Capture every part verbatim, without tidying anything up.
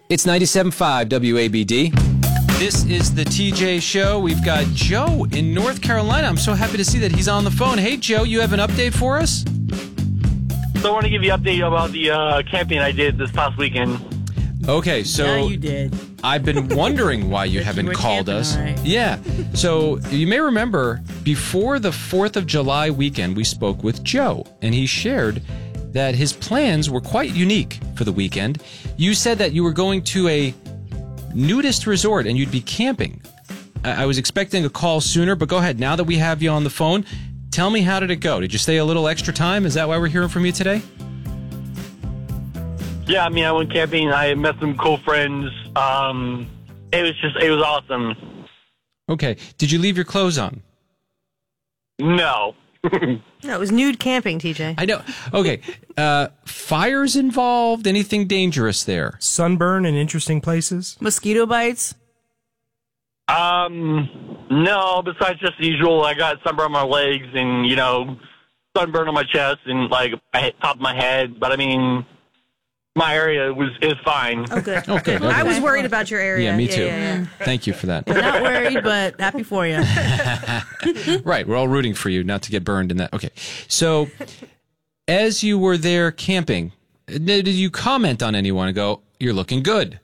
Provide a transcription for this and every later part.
It's ninety-seven point five W A B D. This is the T J Show. We've got Joe in North Carolina. I'm so happy to see that he's on the phone. Hey, Joe, you have an update for us? So I want to give you an update about the uh, camping I did this past weekend. Okay, so Yeah, you did. I've been wondering why you That you haven't were called camping, us. all right. Yeah. So you may remember before the fourth of July weekend, we spoke with Joe, and he shared that his plans were quite unique for the weekend. You said that you were going to a nudist resort and you'd be camping. I, I was expecting a call sooner, but go ahead. Now that we have you on the phone, tell me, how did it go? Did you stay a little extra time? Is that why we're hearing from you today? Yeah, I mean, I went camping. I met some cool friends. Um, it was just, it was awesome. Okay. Did you leave your clothes on? No. No, it was nude camping, T J. I know. Okay. Uh, fires involved? Anything dangerous there? Sunburn in interesting places? Mosquito bites? Um, no, besides just the usual, I got sunburn on my legs and, you know, sunburn on my chest and, like, my top of my head. But, I mean, my area was is fine. Oh, good. Oh, good. I Okay. was worried about your area. Yeah, me too. Yeah, yeah, Thank you for that. Not worried, but happy for you. Right. We're all rooting for you not to get burned in that. Okay. So as you were there camping, did you comment on anyone and go, "You're looking good"?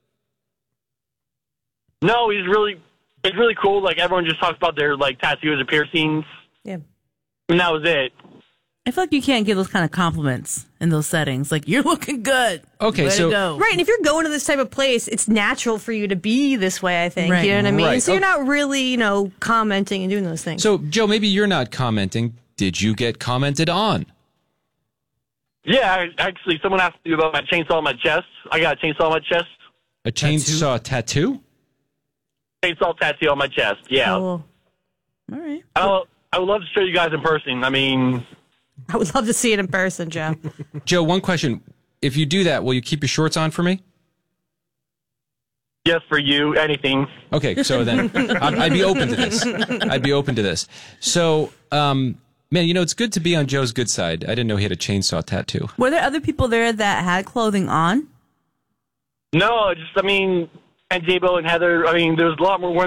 No, he's really, it's really cool. Like, everyone just talks about their, like, tattoos or piercings. yeah. And that was it. I feel like you can't give those kind of compliments in those settings. Like, you're looking good. Okay, Way so- to go. Right, and if you're going to this type of place, it's natural for you to be this way, I think. Right. You know what I mean? Right. So you're Okay. not really, you know, commenting and doing those things. So, Joe, maybe you're not commenting. Did you get commented on? Yeah, I, actually, someone asked me about my chainsaw on my chest. I got a chainsaw on my chest. A chainsaw tattoo? Chainsaw tattoo on my chest, yeah. Cool. All right. I, I would love to show you guys in person. I mean, I would love to see it in person, Joe. Joe, one question. If you do that, will you keep your shorts on for me? yes, for you, anything. Okay, so then I'd, I'd be open to this. I'd be open to this. So, um, man, you know, it's good to be on Joe's good side. I didn't know he had a chainsaw tattoo. Were there other people there that had clothing on? No, just, I mean, and J-Bo and Heather, I mean, there's a lot more women